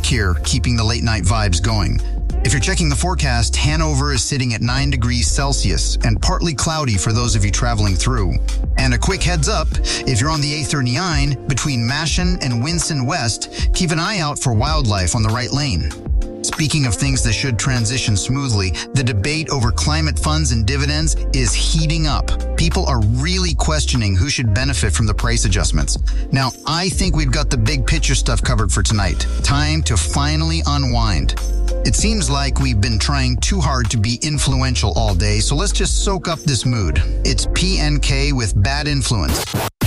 here, keeping the late night vibes going. If you're checking the forecast, Hanover is sitting at 9 degrees Celsius and partly cloudy for those of you traveling through. And a quick heads up, if you're on the A39 between Mashan and Winson West, keep an eye out for wildlife on the right lane. Speaking of things that should transition smoothly, the debate over climate funds and dividends is heating up. People are really questioning who should benefit from the price adjustments. Now, I think we've got the big picture stuff covered for tonight. Time to finally unwind. It seems like we've been trying too hard to be influential all day, so let's just soak up this mood. It's PNK with Bad Influence.